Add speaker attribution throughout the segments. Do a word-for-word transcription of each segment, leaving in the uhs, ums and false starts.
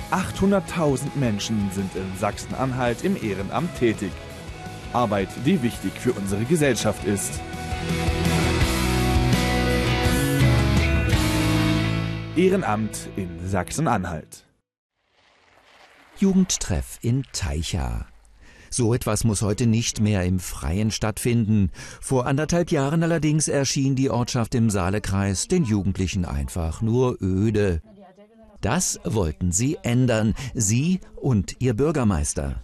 Speaker 1: achthunderttausend Menschen sind in Sachsen-Anhalt im Ehrenamt tätig. Arbeit, die wichtig für unsere Gesellschaft ist. Ehrenamt in Sachsen-Anhalt.
Speaker 2: Jugendtreff in Teicha. So etwas muss heute nicht mehr im Freien stattfinden. Vor anderthalb Jahren allerdings erschien die Ortschaft im Saalekreis den Jugendlichen einfach nur öde. Das wollten sie ändern, sie und ihr Bürgermeister.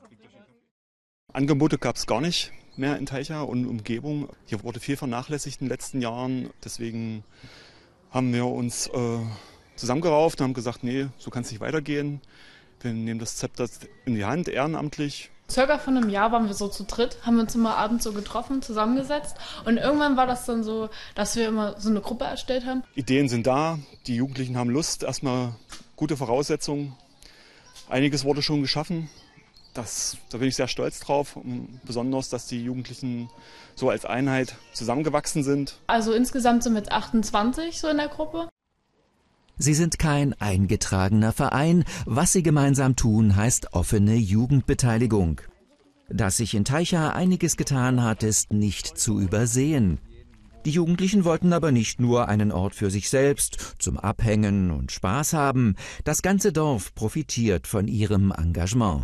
Speaker 3: Angebote gab es gar nicht mehr in Teicha und Umgebung. Hier wurde viel vernachlässigt in den letzten Jahren. Deswegen haben wir uns äh, zusammengerauft und haben gesagt, nee, so kann es nicht weitergehen. Wir nehmen das Zepter in die Hand, ehrenamtlich.
Speaker 4: Circa vor einem Jahr waren wir so zu dritt, haben wir uns immer abends so getroffen, zusammengesetzt. Und irgendwann war das dann so, dass wir immer so eine Gruppe erstellt haben.
Speaker 3: Ideen sind da, die Jugendlichen haben Lust, erstmal gute Voraussetzungen. Einiges wurde schon geschaffen. Das, da bin ich sehr stolz drauf. Und besonders, dass die Jugendlichen so als Einheit zusammengewachsen sind.
Speaker 4: Also insgesamt sind wir jetzt achtundzwanzig so in der Gruppe.
Speaker 2: Sie sind kein eingetragener Verein. Was sie gemeinsam tun, heißt offene Jugendbeteiligung. Dass sich in Teicha einiges getan hat, ist nicht zu übersehen. Die Jugendlichen wollten aber nicht nur einen Ort für sich selbst, zum Abhängen und Spaß haben. Das ganze Dorf profitiert von ihrem Engagement.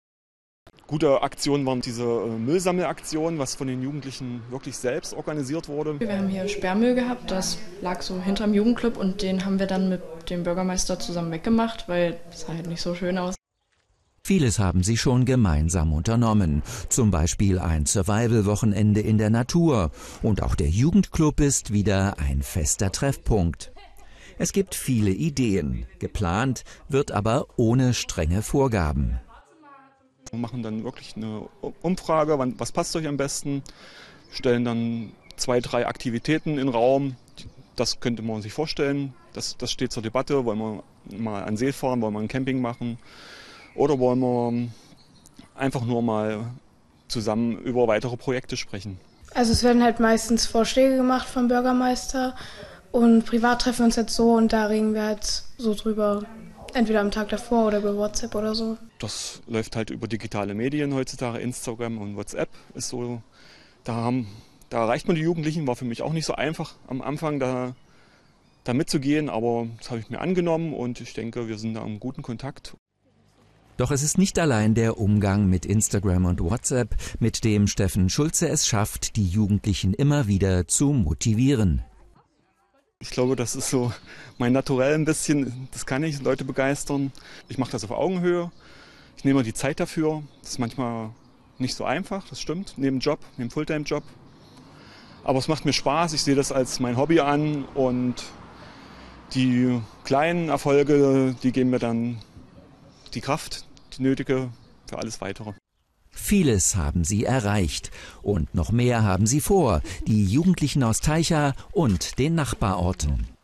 Speaker 3: Gute Aktionen waren diese Müllsammelaktionen, was von den Jugendlichen wirklich selbst organisiert wurde.
Speaker 5: Wir haben hier Sperrmüll gehabt, das lag so hinterm Jugendclub und den haben wir dann mit dem Bürgermeister zusammen weggemacht, weil es sah halt nicht so schön aus.
Speaker 2: Vieles haben sie schon gemeinsam unternommen, zum Beispiel ein Survival-Wochenende in der Natur. Und auch der Jugendclub ist wieder ein fester Treffpunkt. Es gibt viele Ideen, geplant wird aber ohne strenge Vorgaben.
Speaker 3: Wir machen dann wirklich eine Umfrage, was passt euch am besten, stellen dann zwei, drei Aktivitäten in den Raum. Das könnte man sich vorstellen, das, das steht zur Debatte. Wollen wir mal an See fahren, wollen wir ein Camping machen oder wollen wir einfach nur mal zusammen über weitere Projekte sprechen.
Speaker 6: Also es werden halt meistens Vorschläge gemacht vom Bürgermeister und privat treffen wir uns jetzt so und da reden wir halt so drüber. Entweder am Tag davor oder über WhatsApp oder so.
Speaker 3: Das läuft halt über digitale Medien heutzutage, Instagram und WhatsApp ist so. Da, haben, da erreicht man die Jugendlichen, war für mich auch nicht so einfach am Anfang da, da mitzugehen, aber das habe ich mir angenommen und ich denke, wir sind da im guten Kontakt.
Speaker 2: Doch es ist nicht allein der Umgang mit Instagram und WhatsApp, mit dem Steffen Schulze es schafft, die Jugendlichen immer wieder zu motivieren.
Speaker 3: Ich glaube, das ist so mein Naturell ein bisschen, das kann ich, Leute begeistern. Ich mache das auf Augenhöhe, ich nehme die Zeit dafür. Das ist manchmal nicht so einfach, das stimmt, neben Job, neben Fulltime-Job. Aber es macht mir Spaß, ich sehe das als mein Hobby an und die kleinen Erfolge, die geben mir dann die Kraft, die nötige für alles Weitere.
Speaker 2: Vieles haben sie erreicht und noch mehr haben sie vor, die Jugendlichen aus Teicha und den Nachbarorten.